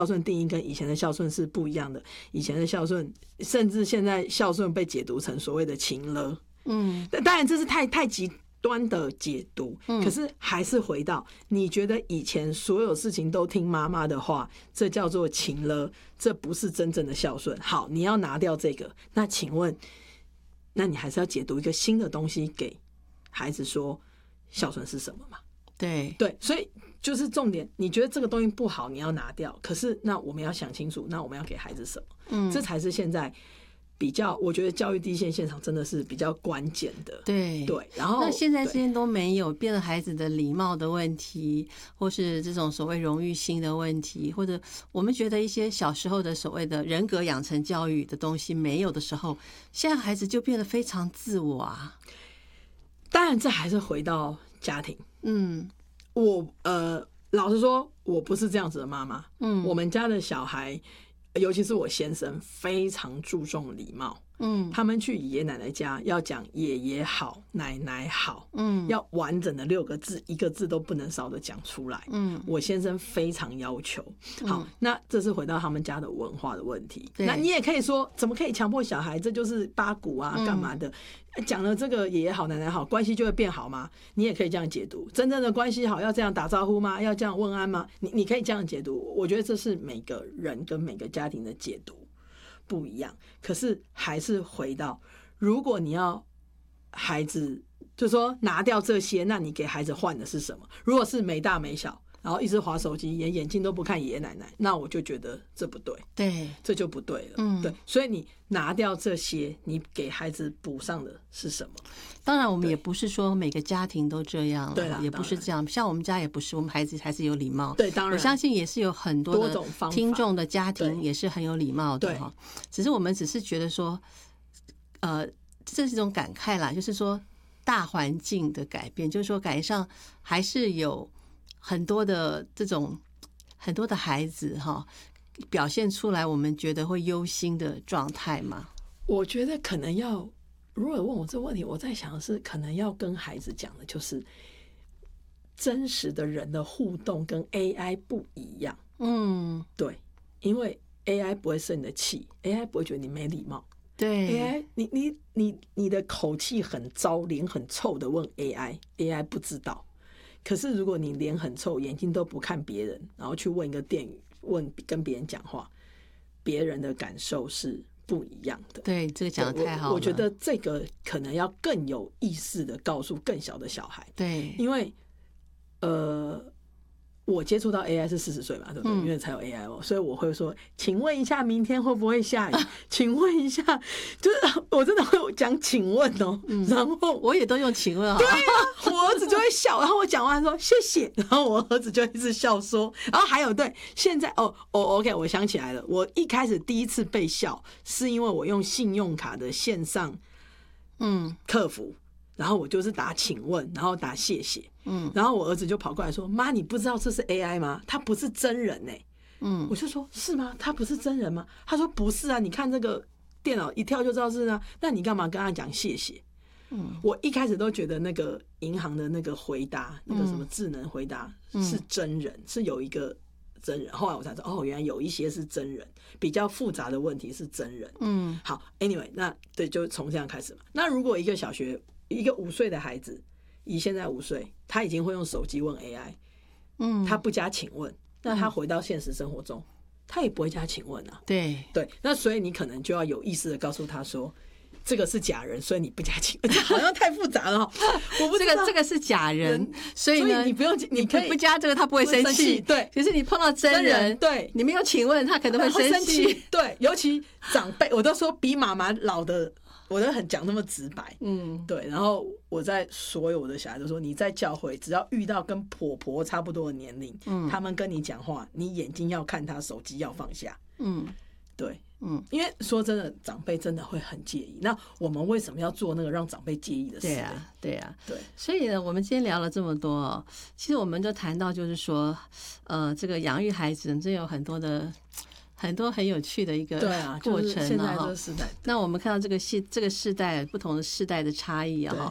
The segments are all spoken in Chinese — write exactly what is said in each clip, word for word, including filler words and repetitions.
孝顺定义跟以前的孝顺是不一样的。以前的孝顺，甚至现在孝顺被解读成所谓的情勒。嗯，当然这是太太极端的解读，可是还是回到你觉得以前所有事情都听妈妈的话，这叫做情勒，这不是真正的孝顺。好，你要拿掉这个，那请问，那你还是要解读一个新的东西给孩子说孝顺是什么嘛？ 对对，所以就是重点，你觉得这个东西不好，你要拿掉。可是那我们要想清楚，那我们要给孩子什么？嗯，这才是现在比较，我觉得教育第一线现场真的是比较关键的。 对对，然后那现在这些都没有，变了孩子的礼貌的问题，或是这种所谓荣誉心的问题，或者我们觉得一些小时候的所谓的人格养成教育的东西没有的时候，现在孩子就变得非常自我啊。 当然，这还是回到家庭。 嗯， 我呃，老实说，我不是这样子的妈妈。嗯，我们家的小孩，尤其是我先生，非常注重礼貌。嗯，他们去爷爷奶奶家要讲爷爷好，奶奶好，嗯，要完整的六个字，一个字都不能少的讲出来。嗯，我先生非常要求。好，嗯、那这是回到他们家的文化的问题。那你也可以说，怎么可以强迫小孩？这就是八股啊，干嘛的？讲了这个爷爷好奶奶好，关系就会变好吗？你也可以这样解读。真正的关系好要这样打招呼吗？要这样问安吗？你你可以这样解读。我觉得这是每个人跟每个家庭的解读不一样。可是还是回到，如果你要孩子就说拿掉这些，那你给孩子换的是什么？如果是没大没小，然后一直滑手机，连眼睛都不看爷爷奶奶，那我就觉得这不对， 对， 这就不对了。嗯，对，所以你拿掉这些，你给孩子补上的是什么？ 当然，我们也不是说每个家庭都这样， 对啦， 也不是这样。像我们家也不是，我们孩子还是有礼貌。 对，当然， 我相信也是有很多的听众的家庭也是很有礼貌的哈。只是我们只是觉得说，呃，这是一种感慨啦，就是说大环境的改变，就是说感觉上还是有很多的这种很多的孩子哈，表现出来我们觉得会忧心的状态嘛。 我觉得可能要，如果问我这个问题，我在想的是，可能要跟孩子讲的就是真实的人的互动跟 A I 不一样。嗯，对，因为 A I 不会生你的气 ，A I 不会觉得你没礼貌。 对 ，A I 你你你你的口气很糟，脸很臭的问 A I，A I 不知道。可是如果你脸很臭，眼睛都不看别人，然后去问一个店员，问跟别人讲话，别人的感受是不一样的。 对，这个讲得太好了。 我, 我觉得这个可能要更有意识的告诉更小的小孩。 对， 因为呃，我接触到 A I 是四十岁嘛，对不对？ 嗯、 因为才有 A I 哦，所以我会说，请问一下，明天会不会下雨？请问一下，就是我真的会讲请问哦，嗯、然后我也都用请问啊。 对啊，我儿子就会笑，然后我讲完说谢谢，然后我儿子就一直笑说，然后还有对，现在哦哦 OK， 我想起来了，我一开始第一次被笑是因为我用信用卡的线上嗯客服。然后我就是打请问，然后打谢谢，嗯，然后我儿子就跑过来说：“妈，你不知道这是 A I 吗？他不是真人哎、欸。”嗯，我就说：“是吗？他不是真人吗？”他说：“不是啊，你看这个电脑一跳就知道是啊，那你干嘛跟他讲谢谢？”嗯，我一开始都觉得那个银行的那个回答，那个什么智能回答是真人，嗯、是有一个真人。后来我才知道，哦，原来有一些是真人，比较复杂的问题是真人。嗯，好 ，anyway， 那对，就从这样开始嘛。那如果一个小学一个五岁的孩子，以现在五岁，他已经会用手机问 A I， 嗯，他不加请问，那他回到现实生活中，嗯、他也不会加请问啊。 对对，那所以你可能就要有意识的告诉他说，这个是假人，所以你不加请问，好像太复杂了。我不知道这个这个是假人，所以呢， 所以你不用，你可以不加这个，他不会生气。 对， 可是你碰到真人， 对， 你没有请问，他可能会生气。 对，尤其长辈，我都说比妈妈老的。我都很讲那么直白，嗯，对。然后我在所有我的小孩都说，你在教会只要遇到跟婆婆差不多的年龄，嗯，他们跟你讲话，你眼睛要看他，手机要放下，嗯，对，嗯，因为说真的，长辈真的会很介意。那我们为什么要做那个让长辈介意的事？ 对啊，对啊， 对。 所以呢，我们今天聊了这么多哦，其实我们就谈到就是说，呃，这个养育孩子真有很多的。很多很有趣的一个过程， 对啊，就是现在这个时代。 那我们看到这个世这个世代不同的世代的差异啊，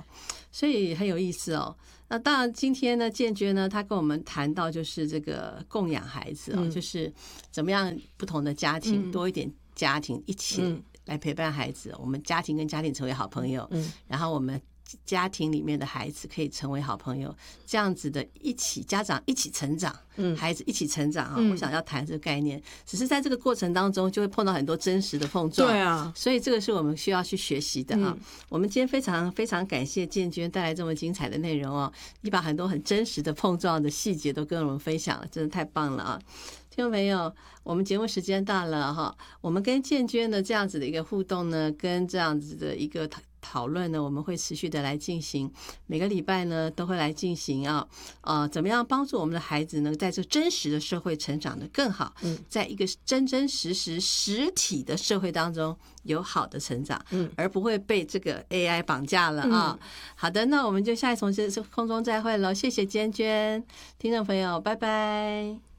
所以很有意思哦。那当然，今天呢，建娟呢，她跟我们谈到就是这个供养孩子哦，嗯、就是怎么样不同的家庭、嗯、多一点家庭一起来陪伴孩子，嗯、我们家庭跟家庭成为好朋友，嗯，然后我们家庭里面的孩子可以成为好朋友，这样子的一起家长一起成长，嗯，孩子一起成长啊、嗯！我想要谈这个概念，只是在这个过程当中就会碰到很多真实的碰撞， 对啊， 所以这个是我们需要去学习的啊。嗯、我们今天非常非常感谢建娟带来这么精彩的内容哦，你把很多很真实的碰撞的细节都跟我们分享了，真的太棒了啊！听众朋友，我们节目时间到了哈，我们跟建娟的这样子的一个互动呢，跟这样子的一个讨论呢，我们会持续的来进行，每个礼拜呢都会来进行啊，呃，怎么样帮助我们的孩子呢，在这真实的社会成长得更好，嗯，在一个真真实实实体的社会当中有好的成长，嗯，而不会被这个 A I 绑架了啊。嗯、好的，那我们就下一次空中再会了，谢谢建娟，听众朋友，拜拜。